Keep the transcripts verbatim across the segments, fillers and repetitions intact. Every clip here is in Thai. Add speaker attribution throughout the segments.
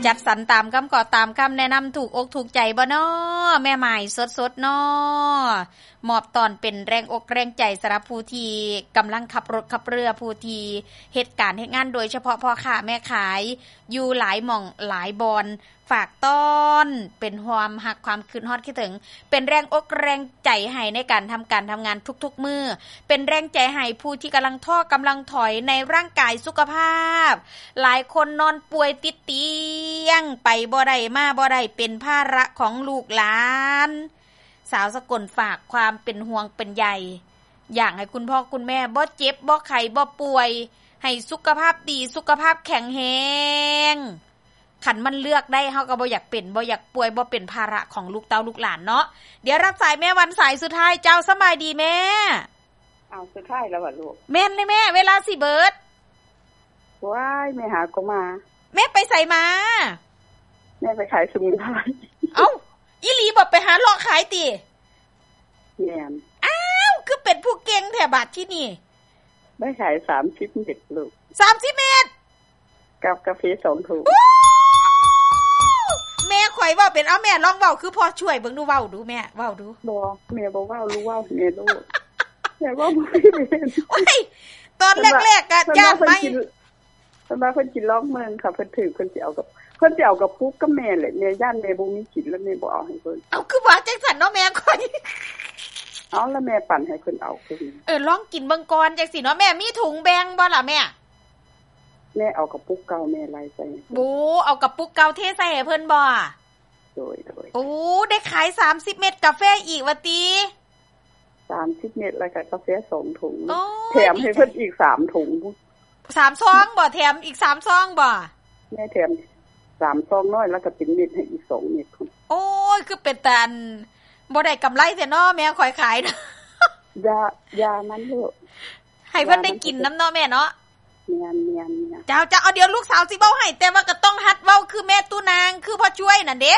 Speaker 1: จัดสรรตามคำขอตามคำแนะนำถูกอกถูกใจบ่น้อแม่ใหม่สดๆน้อมอบตอนเป็นแรงอกแรงใจสำหรับผู้ที่กำลังขับรถขับเรือผู้ที่เฮ็ดการเฮ็ดงานโดยเฉพาะพ่อค้าแม่ขายอยู่หลายหม่องหลายบอนฝากต้อนเป็นความหักความคืนฮอดคิดถึงเป็นแรงอกแรงใจให้ในการทำการทำงานทุกๆมื้อเป็นแรงใจให้ผู้ที่กำลังท้อกำลังถอยในร่างกายสุขภาพหลายคนนอนป่วยติดเตียงไปบ่ได้มาบ่ได้เป็นภาระของลูกหลานสาวสกลฝากความเป็นห่วงเป็นใยอยากให้คุณพ่อคุณแม่บ่เจ็บบ่ไข้บ่ป่วยให้สุขภาพดีสุขภาพแข็งแรงขันมันเลือกได้เฮาก็บ่อยากเป็นบ่อยากป่วยบ่เป็นภาระของลูกเต้าลูกหลานเนาะเดี๋ยวรับสายแม่วันสายสุดท้ายเจ้าสบายดีแม่
Speaker 2: อ้าวสุดท้ายแล้วว่ะลูก
Speaker 1: แม่นเลยแม่เวลาสิเบิด
Speaker 2: ว้ายแม่หาก็มา
Speaker 1: แม่ไปไสมา
Speaker 2: แม่ไปขายสมุนไพร
Speaker 1: เอ้าอีหลีบ่ไปหาเลาะขายติ
Speaker 2: แม่น
Speaker 1: อ้าวคือเป็นผู้เก่งแท้บัดที่นี่
Speaker 2: ไม่ขายสามสิบเม็ดลูก
Speaker 1: สามสิบเม็ด
Speaker 2: กับกาแฟสองถุง
Speaker 1: แม่ข่อยเว้าเป็นเอาแม่ลองเว้าคือพอช่วยเบิ่งดูเว้าดูแม่เว้าดู
Speaker 2: บ่แม่บ่เว้ารู้เว้าแม่รู้แม่เว้าบ่เป็น
Speaker 1: โอ้ยตอนแรกๆก็ญาติไม่
Speaker 2: เพิ่นว่าเพิ่นกินลองเมืองค่ะเพิ่นถือเพิ่นสิเอากับเพิ่นสิเอากับปุ๊กกับแม่แหละแม่ย่านแม่บ่มีกินแล้วแม่บ่เอาให้เพิ่น
Speaker 1: เอาคือว่าจังซั่นเนาะแม่ข่อย
Speaker 2: เอาแล้วแม่ปั่นให้เพิ่นเอาเพิ่น
Speaker 1: เออลองกินเบิ่งก่อนจังซี่เนาะแม่มีถุงแบ่งบ่ล่ะแม่
Speaker 2: แม่เอากระปุกเก่าแม่ไล่ใส่
Speaker 1: บูเอากระปุกเก่าเทใส่ให้เพิ่นบ่
Speaker 2: โดยโดย
Speaker 1: โอ้ได้ขายสามสิบเม็ดกาแฟอีกว่าติ
Speaker 2: สามสิบเม็ดแล้วก็กาแฟสองถุงแถมให้เพิ่นอีกสามถุง
Speaker 1: สามซองบ่แถมอีกสามซองบ่
Speaker 2: แม่แถมสามซองน้อยแล้วก็เป็นเม็ดให้อีกสองเม็ด
Speaker 1: โอ้ยคือเป็นตันบ่ได้กำไรแท้เนาะแม่ข่อยขายนะ
Speaker 2: ยายามันเด้อ
Speaker 1: ให้เพิ่นได้กินน้ำเนาะแม่เนาะ
Speaker 2: เนียนๆๆ
Speaker 1: เจ้าๆเอาเดี๋ยวลูกสาวสิเว้าให้แต่ว่าก็ต้องหัดเว้าคือแม่ตู้นางคือพ่อช่วยนั่นเด้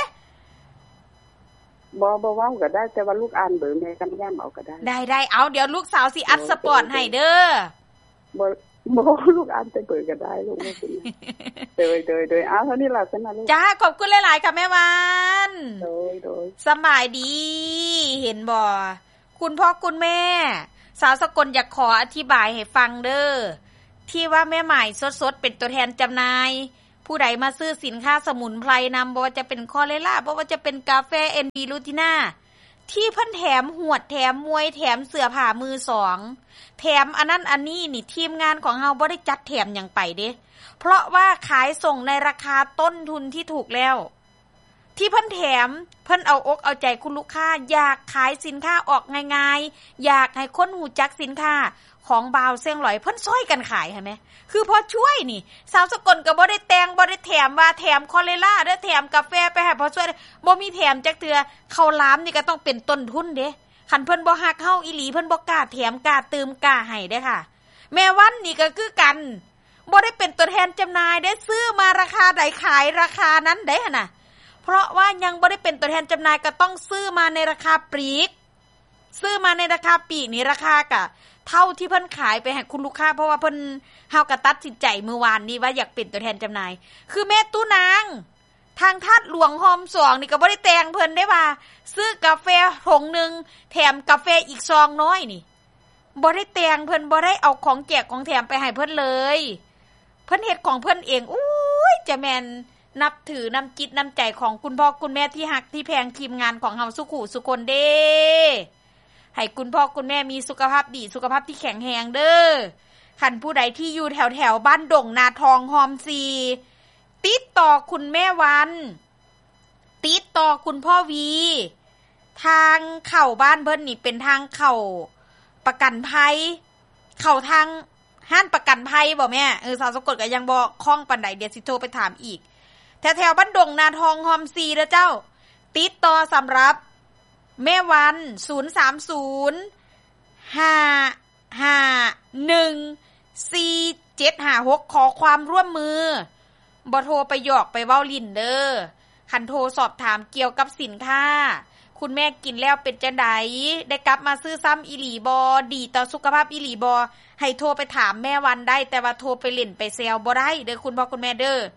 Speaker 2: บ่บ่เว้าก็ได้แต่ว่าลูกอ่านเบอร์แม่กันย่ำเอาก็ได้
Speaker 1: ได้ๆเอาเดี๋ยวลูกสาวสิอัดสปอร์ตให้เด้อ
Speaker 2: บ่บ่ลูกอ่านแต่เบอร์ก็ได้ลูกบ่เป็นเด้อๆๆเอาเท่านี้ล่ะซั่นน่ะลูก
Speaker 1: จ้าขอบคุณหลายๆค่ะแม่วัน
Speaker 2: โดย
Speaker 1: ๆสบายดีเห็นบ่คุณพ่อคุณแม่สาวสกลอยากขออธิบายให้ฟังเด้อที่ว่าแม่ใหม่สดๆเป็นตัวแทนจำหน่ายผู้ใดมาซื้อสินค้าสมุนไพรนำบ่ว่าจะเป็นคอเลล่าบ่ว่าจะเป็นกาแฟ เอ็น บี ลูติน่าที่เพิ่นแถมหวดแถมมวยแถมเสื้อผ้ามือสองแถมอันนั้นอันนี้นี่ทีมงานของเฮาบ่ได้จัดแถมหยังไปเด้เพราะว่าขายส่งในราคาต้นทุนที่ถูกแล้วที่เพิ่นแถมเพิ่นเอาอกเอาใจคุณลูกค้าอยากขายสินค้าออกง่ายๆอยากให้คนรู้จักสินค้าของบาวเซี่ยงหลอยเพิ่นช่วยกันขายเห็นมั้ยคือพอช่วยนี่สาวสกลก็บ่ได้แต่งบ่ได้แถมว่าแถมคอเลล่าเด้อแถมกาแฟไปให้พอช่วยบ่มีแถมจักเทื่อข้าวหลามนี่ก็ต้องเป็นต้นทุนเด้คันเพิ่นบ่ฮักเฮาอีหลีเพิ่นบ่กล้าแถมกล้าเติมกล้าให้เด้ค่ะแม่วันนี่ก็คือกันบ่ได้เป็นตัวแทนจำหน่ายได้ซื้อมาราคาใดขายราคานั้นได้หั่นน่ะเพราะว่ายังบ่ได้เป็นตัวแทนจำหน่ายก็ต้องซื้อมาในราคาปลีกซื้อมาในราคาปลีกนี่ราคาก็เท่าที่เพิ่นขายไปให้คุณลูกค้าเพราะว่าเพิ่นเฮาก็ตัดสินใจเมื่อวานนี้ว่าอยากเป็นตัวแทนจำหน่ายคือแม่ตู้นางทางทัดหลวงหอมสองนี่ก็บ่ได้แต่งเพิ่นได้ว่าซื้อกาแฟถุงนึงแถมกาแฟอีกซองน้อยนี่บ่ได้แต่งเพิ่นบ่ได้เอาของแจกของแถมไปให้เพิ่นเลยเพิ่นเฮ็ดของเพิ่นเองอุ้ยจะแม่นนับถือน้ำจิตน้ำใจของคุณพ่อคุณแม่ที่ฮักที่แพงทีมงานของเฮาสุขุสุคนเด้ให้คุณพ่อคุณแม่มีสุขภาพดีสุขภาพที่แข็งแรงเด้อคันผู้ใดที่อยู่แถวๆบ้านดงนาทองหอมซีติดต่อคุณแม่วันติดต่อคุณพ่อวีทางเข้าบ้านเพิ่นนี่เป็นทางเข้าประกันภัยเข้าทางห้านประกันภัยบ่แม่เออสาวสกลก็ยังบ่คล่องปานใดเดี๋ยวสิโทรไปถามอีกแถวๆบ้านดงนาทองหอมซีเด้อเจ้าติดต่อสำหรับแม่วันศูนย์ สาม ศูนย์ ห้า ห้า หนึ่ง สี่ เจ็ด ห้า หกขอความร่วมมือบ่โทรไปหยอกไปเว้าลิ้นเด้อคันโทรสอบถามเกี่ยวกับสินค้าคุณแม่กินแล้วเป็นจังได๋ได้กลับมาซื้อซ้ำอีหลีบ่ดีต่อสุขภาพอีหลีบ่ให้โทรไปถามแม่วันได้แต่ว่าโทรไปเล่นไปแซวบ่ได้เด้อคุณพ่อคุณแม่เด้อ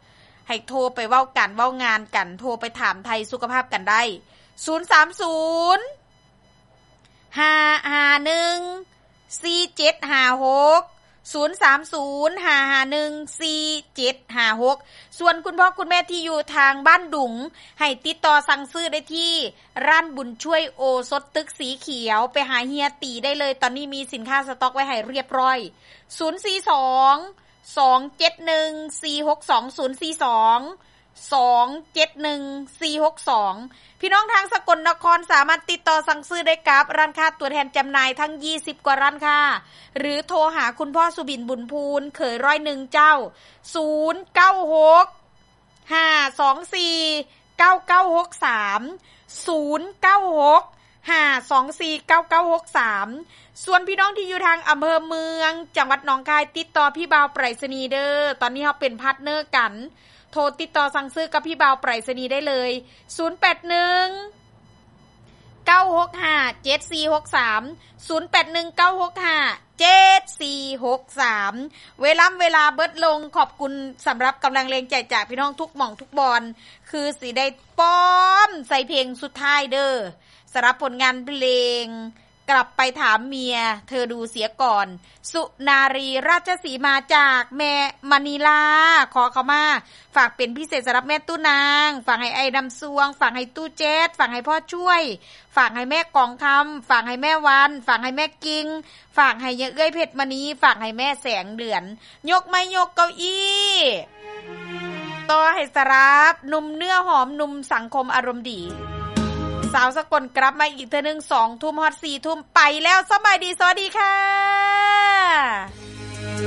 Speaker 1: ให้โทรไปเว้ากันเว้างานกันโทรไปถามไทยสุขภาพกันได้ศูนย์ สาม ศูนย์ ห้า ห้า หนึ่ง สี่ เจ็ด ห้า หก ศูนย์ สาม ศูนย์ ห้า ห้า หนึ่ง สี่ เจ็ด ห้า หกส่วนคุณพ่อคุณแม่ที่อยู่ทางบ้านดุงให้ติดต่อสั่งซื้อได้ที่ร้านบุญช่วยโอสถตึกสีเขียวไปหาเฮียตีได้เลยตอนนี้มีสินค้าสต็อกไว้ให้เรียบร้อยศูนย์ สี่ สอง สอง เจ็ด หนึ่ง สี่ หก สอง ศูนย์ สี่ สอง สอง เจ็ด หนึ่ง สี่ หก สองพี่น้องทางสกลนครสามารถติดต่อสั่งซื้อได้กับร้านค้าตัวแทนจำหน่ายทั้งยี่สิบกว่าร้านค้าหรือโทรหาคุณพ่อสุบินบุญพูนเขยร้อยหนึ่งเจ้าศูนย์ เก้า หก ห้า สอง สี่ เก้า เก้า หก สามศูนย์ เก้า หก ห้า สอง สี่ เก้า เก้า หก สามส่วนพี่น้องที่อยู่ทางอำเภอเมืองจังหวัดหนองคายติดต่อพี่บ่าวไปรษณีย์เด้อตอนนี้เราเป็นพาร์ทเนอร์กันโทรติดต่อสั่งซื้อกับพี่บ่าวไปรษณีย์ได้เลยศูนย์ แปด หนึ่ง เก้า หก ห้า เจ็ด สี่ หก สาม ศูนย์ แปด หนึ่ง เก้า หก ห้า เจ็ด สี่ หก สามเวลาเวลาเบิดลงขอบคุณสำหรับกำลังแรงใจจากพี่น้องทุกหม่องทุกบอนคือสิได้ป้อมใส่เพลงสุดท้ายเด้อสำหรับผลงานเพลงกลับไปถามเมียเธอดูเสียก่อนสุนารีราชสีมาจากแม่มณีลาขอเข้ามาฝากเป็นพิเศษสำหรับแม่ตู้นางฝากให้ไอ้ดำซวงฝากให้ตู้เจสฝากให้พ่อช่วยฝากให้แม่กองคำฝากให้แม่วันฝากให้แม่กิงฝากให้เอื้อยเพชรมณีฝากให้แม่แสงเดือนยกไม่ยกเก้าอี้ต่อให้สรับหนุ่มเนื้อหอมหนุ่มสังคมอารมณ์ดีสาวสกลกลับมาอีกเทื่อนึงสองทุ่มฮอดสี่ทุ่มไปแล้วสบายดีสวัสดีค่ะ